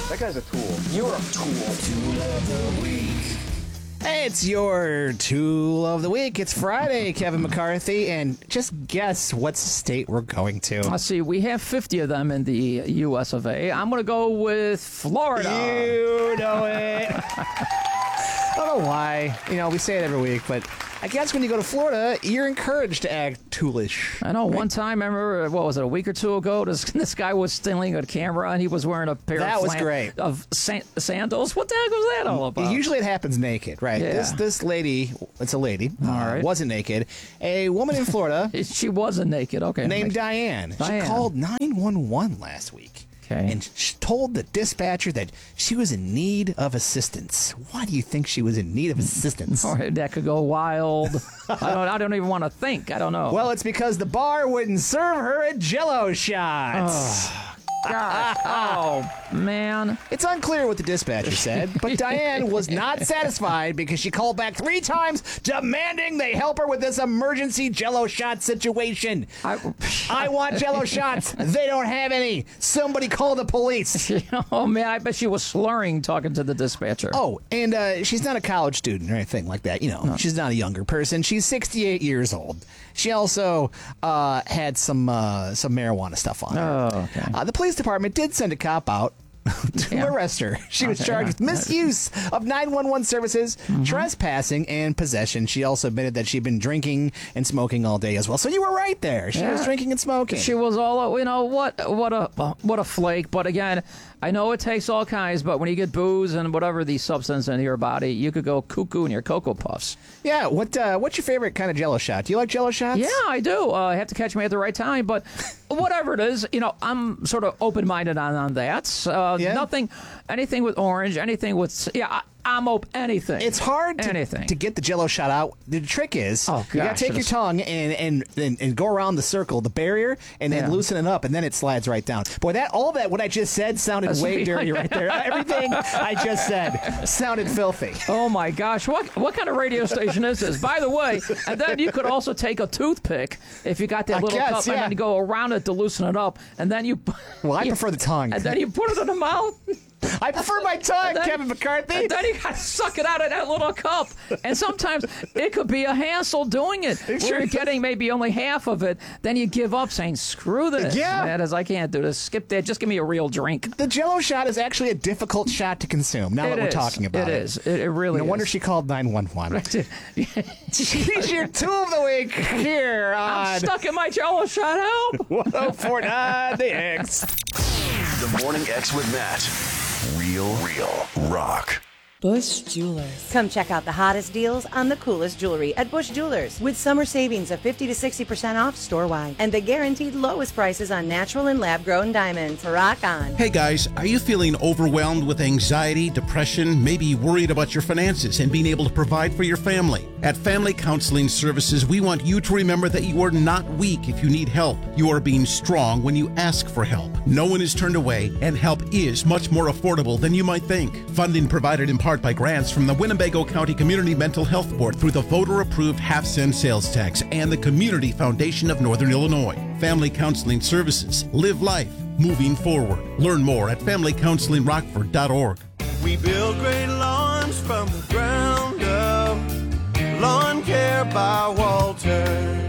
That guy's a tool. You're a tool. Tool of the week. Hey, it's your Tool of the Week. It's Friday, Kevin McCarthy, and just guess what state we're going to. Let's see, we have 50 of them in the U.S. of A. I'm going to go with Florida. You know it. I don't know why. We say it every week, but I guess when you go to Florida, you're encouraged to act toolish. I know. One time, I remember, what was it, a week or two ago, this guy was stealing a camera, and he was wearing a pair of sandals. What the heck was that all about? Usually it happens naked, right? Yeah. This lady, it's a lady, all right. wasn't naked. A woman in Florida. She wasn't naked, okay. Named Diane. She called 911 last week. Okay. And she told the dispatcher that she was in need of assistance. Why do you think she was in need of assistance? All right, that could go wild. I don't even want to think. I don't know. Well, it's because the bar wouldn't serve her a Jell-O shots. God. Oh, man. It's unclear what the dispatcher said, but Diane was not satisfied because she called back 3 times demanding they help her with this emergency Jell-O shot situation. I want Jell-O shots. They don't have any. Somebody call the police. Oh, man, I bet she was slurring talking to the dispatcher. Oh, and she's not a college student or anything like that. No. She's not a younger person. She's 68 years old. She also had some marijuana stuff on her. Oh, okay. The police department did send a cop out to arrest her. She was charged with misuse of 911 services, trespassing, and possession. She also admitted that she'd been drinking and smoking all day as well. So you were right there. She was drinking and smoking. She was all, what a flake. But again, I know it takes all kinds, but when you get booze and whatever these substances in your body, you could go cuckoo in your Cocoa Puffs. Yeah. What's your favorite kind of Jell-O shot? Do you like Jell-O shots? Yeah, I do. I have to catch me at the right time, but whatever it is, I'm sort of open-minded on that. Anything with orange, anything with, I'm open, anything. It's hard to get the Jell-O shot out. The trick is you got to take your tongue and go around the circle, the barrier, and then loosen it up, and then it slides right down. Boy, what I just said sounded way dirty right there. Everything I just said sounded filthy. Oh my gosh, what kind of radio station is this? By the way, and then you could also take a toothpick if you got that little cup, and then you go around it to loosen it up, and then you. Well, I prefer the tongue. And then you put it in the mouth. I prefer my tongue, Kevin McCarthy. And then you got to suck it out of that little cup. And sometimes it could be a hassle doing it. Where you're getting maybe only half of it. Then you give up saying, screw this. Yeah. That is, I can't do this. Skip that. Just give me a real drink. The Jell-O shot is actually a difficult shot to consume, now that we're talking about it. It is. It really is. No wonder she called 911. She's your Tool of the Week here on... I'm stuck in my Jell-O shot. Help! 104.9 The X. The Morning X with Matt. Real rock. Bush Jewelers. Come check out the hottest deals on the coolest jewelry at Bush Jewelers with summer savings of 50 to 60% off store-wide and the guaranteed lowest prices on natural and lab-grown diamonds. Rock on. Hey guys, are you feeling overwhelmed with anxiety, depression, maybe worried about your finances and being able to provide for your family? At Family Counseling Services, we want you to remember that you are not weak if you need help. You are being strong when you ask for help. No one is turned away, and help is much more affordable than you might think. Funding provided in part by grants from the Winnebago County Community Mental Health Board through the voter-approved half-cent sales tax and the Community Foundation of Northern Illinois. Family Counseling Services. Live life moving forward. Learn more at familycounselingrockford.org. We build great lawns from the ground up. Lawn Care by Walter.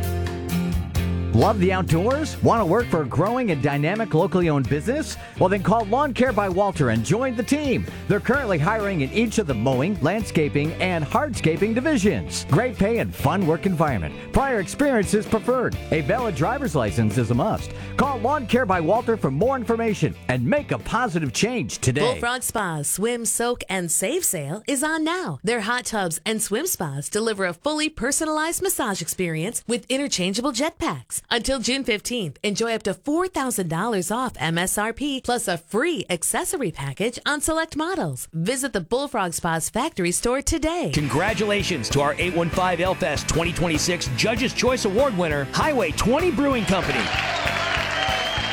Love the outdoors? Want to work for a growing and dynamic locally owned business? Well, then call Lawn Care by Walter and join the team. They're currently hiring in each of the mowing, landscaping, and hardscaping divisions. Great pay and fun work environment. Prior experience is preferred. A valid driver's license is a must. Call Lawn Care by Walter for more information and make a positive change today. Bullfrog Spa's Swim, Soak, and Save sale is on now. Their hot tubs and swim spas deliver a fully personalized massage experience with interchangeable jet packs. Until June 15th, enjoy up to $4,000 off MSRP plus a free accessory package on select models. Visit the Bullfrog Spa's factory store today. Congratulations to our 815 L-Fest 2026 Judge's Choice Award winner, Highway 20 Brewing Company.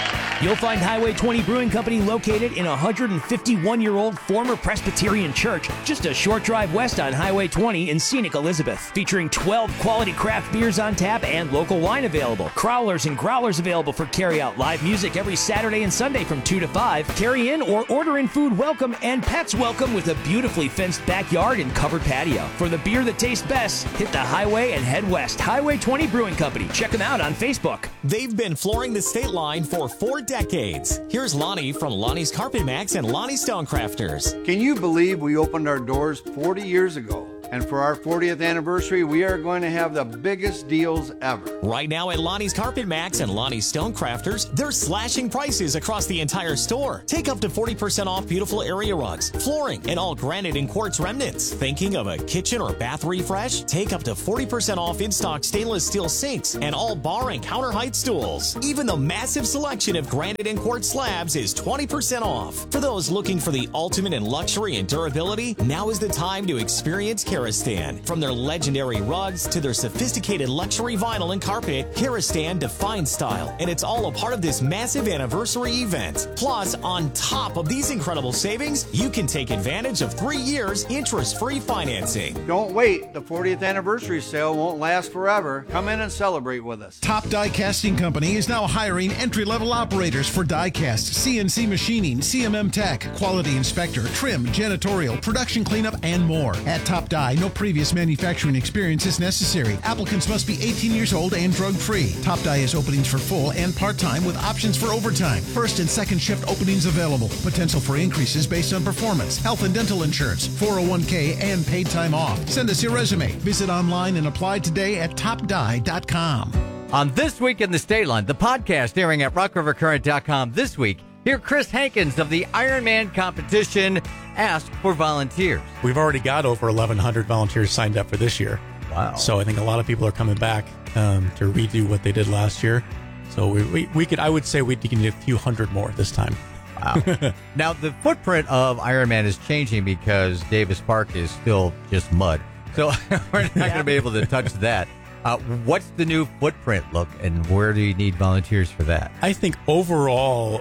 You'll find Highway 20 Brewing Company located in a 151-year-old former Presbyterian church just a short drive west on Highway 20 in scenic Elizabeth. Featuring 12 quality craft beers on tap and local wine available. Crowlers and growlers available for carry-out. Live music every Saturday and Sunday from 2 to 5. Carry in or order in food welcome and pets welcome with a beautifully fenced backyard and covered patio. For the beer that tastes best, hit the highway and head west. Highway 20 Brewing Company. Check them out on Facebook. They've been flooring the state line for 4 decades. Here's Lonnie from Lonnie's Carpet Max and Lonnie Stonecrafters. Can you believe we opened our doors 40 years ago? And for our 40th anniversary, we are going to have the biggest deals ever. Right now at Lonnie's Carpet Max and Lonnie's Stonecrafters, they're slashing prices across the entire store. Take up to 40% off beautiful area rugs, flooring, and all granite and quartz remnants. Thinking of a kitchen or bath refresh? Take up to 40% off in-stock stainless steel sinks and all bar and counter height stools. Even the massive selection of granite and quartz slabs is 20% off. For those looking for the ultimate in luxury and durability, now is the time to experience Karastan. From their legendary rugs to their sophisticated luxury vinyl and carpet, Karastan defines style, and it's all a part of this massive anniversary event. Plus, on top of these incredible savings, you can take advantage of 3 years interest-free financing. Don't wait. The 40th anniversary sale won't last forever. Come in and celebrate with us. Top Die Casting Company is now hiring entry-level operators for die cast, CNC machining, CMM tech, quality inspector, trim, janitorial, production cleanup, and more. At Top Die, no previous manufacturing experience is necessary. Applicants must be 18 years old and drug-free. Top Die has openings for full and part-time with options for overtime. First and second shift openings available. Potential for increases based on performance, health and dental insurance, 401k, and paid time off. Send us your resume. Visit online and apply today at topdie.com. On This Week in the State Line, the podcast airing at rockrivercurrent.com this week, hear Chris Hankins of the Ironman competition ask for volunteers. We've already got over 1,100 volunteers signed up for this year. Wow. So I think a lot of people are coming back to redo what they did last year. So we could, I would say we can get a few hundred more this time. Wow. Now, the footprint of Ironman is changing because Davis Park is still just mud. So we're not going to be able to touch that. What's the new footprint look, and where do you need volunteers for that? I think overall,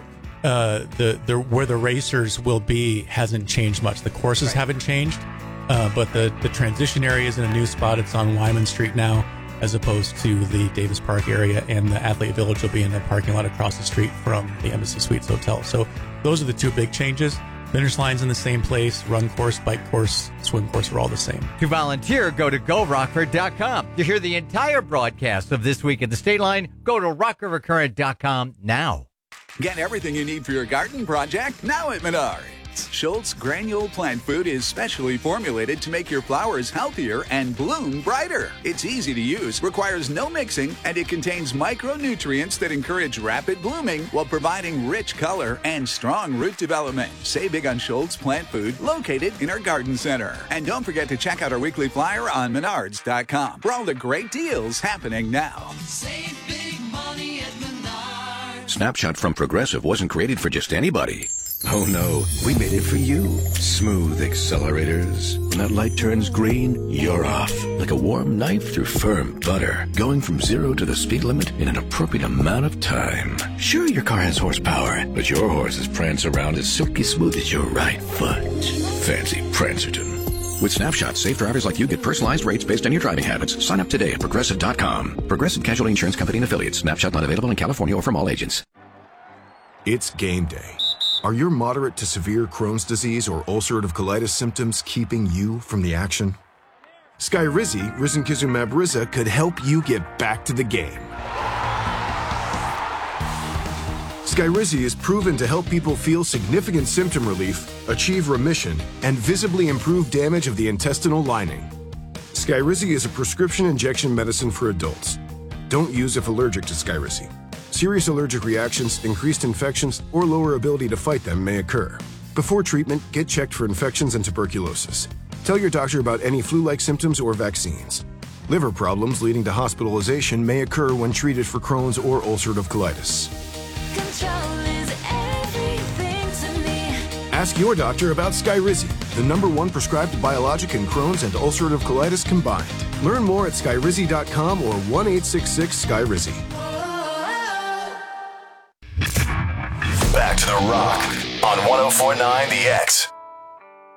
where the racers will be hasn't changed much. The courses haven't changed, but the transition area is in a new spot. It's on Wyman Street now, as opposed to the Davis Park area, and the Athlete Village will be in the parking lot across the street from the Embassy Suites Hotel. So those are the two big changes. Finish line's in the same place. Run course, bike course, swim course are all the same. To volunteer, go to GoRockford.com. To hear the entire broadcast of This Week at the State Line, go to RockRiverCurrent.com now. Get everything you need for your garden project now at Menards. Schultz Granule Plant Food is specially formulated to make your flowers healthier and bloom brighter. It's easy to use, requires no mixing, and it contains micronutrients that encourage rapid blooming while providing rich color and strong root development. Save big on Schultz Plant Food, located in our garden center. And don't forget to check out our weekly flyer on Menards.com for all the great deals happening now. Save big money at Menards. Snapshot from Progressive wasn't created for just anybody. Oh no, we made it for you. Smooth accelerators. When that light turns green, you're off. Like a warm knife through firm butter. Going from 0 to the speed limit in an appropriate amount of time. Sure, your car has horsepower, but your horses prance around as silky smooth as your right foot. Fancy Prancerton. With Snapshot, safe drivers like you get personalized rates based on your driving habits. Sign up today at Progressive.com. Progressive Casualty Insurance Company and Affiliates. Snapshot not available in California or from all agents. It's game day. Are your moderate to severe Crohn's disease or ulcerative colitis symptoms keeping you from the action? Skyrizi, risankizumab Riza, could help you get back to the game. Skyrizi is proven to help people feel significant symptom relief, achieve remission, and visibly improve damage of the intestinal lining. Skyrizi is a prescription injection medicine for adults. Don't use if allergic to Skyrizi. Serious allergic reactions, increased infections, or lower ability to fight them may occur. Before treatment, get checked for infections and tuberculosis. Tell your doctor about any flu-like symptoms or vaccines. Liver problems leading to hospitalization may occur when treated for Crohn's or ulcerative colitis. Control is everything to me. Ask your doctor about Skyrizi, the #1 prescribed biologic in Crohn's and ulcerative colitis combined. Learn more at Skyrizi.com or 1-866-SKYRIZI. back to The Rock on 104.9 The X.